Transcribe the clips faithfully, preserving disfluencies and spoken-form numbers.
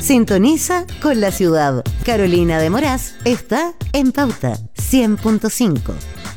Sintoniza con la ciudad. Carolina de Moraz está en Pauta cien punto cinco.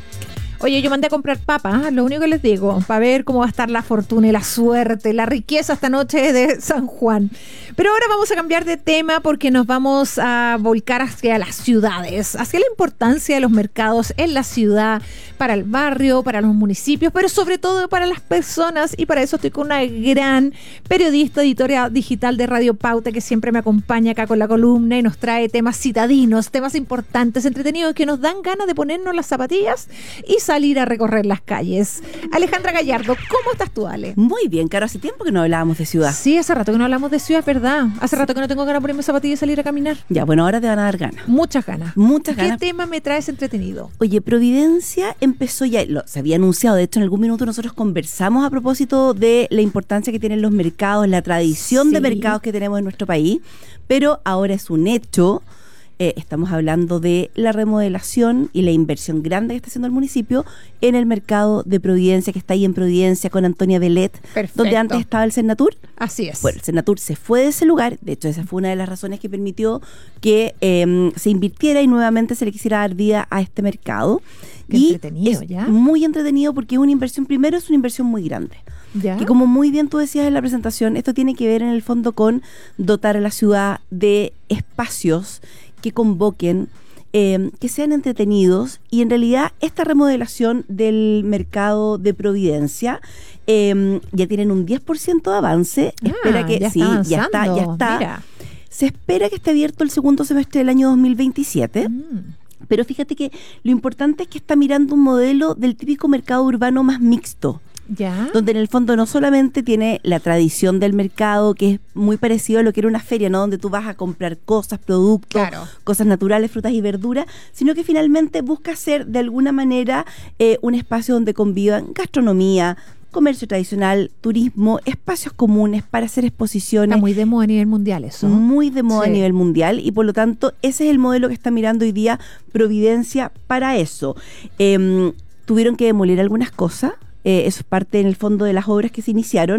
Oye, yo mandé a comprar papas, lo único que les digo, para ver cómo va a estar la fortuna y la suerte, la riqueza esta noche de San Juan. Pero ahora vamos a cambiar de tema porque nos vamos a volcar hacia las ciudades, hacia la importancia de los mercados en la ciudad, para el barrio, para los municipios, pero sobre todo para las personas. Y para eso estoy con una gran periodista, editora digital de Radio Pauta, que siempre me acompaña acá con la columna y nos trae temas citadinos, temas importantes, entretenidos, que nos dan ganas de ponernos las zapatillas y salir a recorrer las calles. Alejandra Gallardo, ¿cómo estás tú, Ale? Muy bien, Caro, hace tiempo que no hablábamos de ciudad. Sí, hace rato que no hablamos de ciudad, ¿verdad? Hace rato que no tengo ganas de ponerme zapatillas y salir a caminar. Ya, bueno, ahora te van a dar ganas. Muchas ganas. Muchas ¿Qué ganas. ¿Qué tema me traes entretenido? Oye, Providencia empezó ya, lo, se había anunciado, de hecho en algún minuto nosotros conversamos a propósito de la importancia que tienen los mercados, la tradición Sí. de mercados que tenemos en nuestro país, pero ahora es un hecho. Eh, estamos hablando de la remodelación y la inversión grande que está haciendo el municipio en el mercado de Providencia, que está ahí en Providencia con Antonia Belet, Perfecto. donde antes estaba el Senatur. Así es. Bueno, el Senatur se fue de ese lugar, de hecho esa fue una de las razones que permitió que eh, se invirtiera y nuevamente se le quisiera dar vida a este mercado. Qué y entretenido, es ¿ya? muy entretenido porque es una inversión, primero es una inversión muy grande. ¿Ya? Que como muy bien tú decías en la presentación, esto tiene que ver en el fondo con dotar a la ciudad de espacios que convoquen, eh, que sean entretenidos, y en realidad esta remodelación del mercado de Providencia eh, ya tienen un diez por ciento de avance. Ah, espera que ya sí, está ya está, ya avanzando, está. mira. Se espera que esté abierto el segundo semestre del año dos mil veintisiete. Mm. Pero fíjate que lo importante es que está mirando un modelo del típico mercado urbano más mixto, ¿Ya? donde en el fondo no solamente tiene la tradición del mercado, que es muy parecido a lo que era una feria, ¿no? Donde tú vas a comprar cosas, productos, Claro. cosas naturales, frutas y verduras, sino que finalmente busca ser de alguna manera eh, un espacio donde convivan gastronomía, comercio tradicional, turismo, espacios comunes para hacer exposiciones. Está muy de moda a nivel mundial eso. Muy de moda Sí. a nivel mundial, y por lo tanto ese es el modelo que está mirando hoy día Providencia para eso. Eh, tuvieron que demoler algunas cosas. Eh, eso es parte en el fondo de las obras que se iniciaron.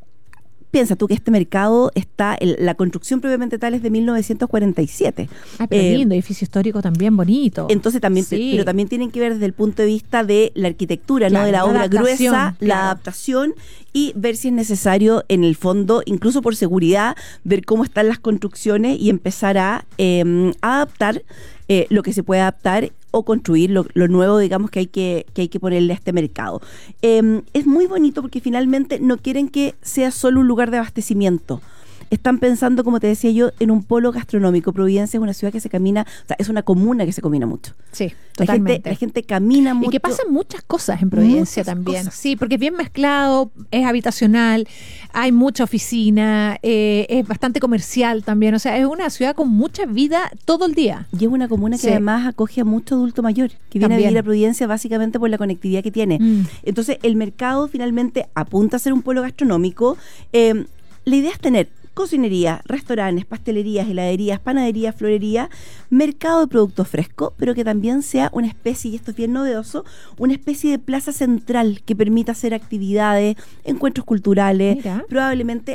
Piensa tú que este mercado está, el, la construcción propiamente tal es de mil novecientos cuarenta y siete. Ah, pero Eh, lindo, edificio histórico también bonito. Entonces también, Sí. pero también tienen que ver desde el punto de vista de la arquitectura, Claro, ¿no? De la, la obra adaptación, gruesa, la claro. adaptación, y ver si es necesario en el fondo, incluso por seguridad, ver cómo están las construcciones y empezar a eh, adaptar eh, lo que se puede adaptar o construir lo, lo nuevo, digamos, que hay que, que hay que ponerle a este mercado. Eh, es muy bonito porque finalmente no quieren que sea solo un lugar de abastecimiento. Están pensando, como te decía yo, en un polo gastronómico. Providencia es una ciudad que se camina, o sea, es una comuna que se camina mucho. Sí, La totalmente. gente, la gente camina mucho. Y que pasan muchas cosas en Providencia Muchas también. cosas. Sí, porque es bien mezclado, es habitacional, hay mucha oficina, eh, es bastante comercial también. O sea, es una ciudad con mucha vida todo el día. Y es una comuna que Sí. además acoge a mucho adulto mayor, que viene También. a vivir a Providencia básicamente por la conectividad que tiene. Mm. Entonces, el mercado finalmente apunta a ser un polo gastronómico. Eh, la idea es tener cocinería, restaurantes, pastelerías, heladerías, panaderías, florería, mercado de productos frescos, pero que también sea una especie, y esto es bien novedoso, una especie de plaza central que permita hacer actividades, encuentros culturales, Mira. probablemente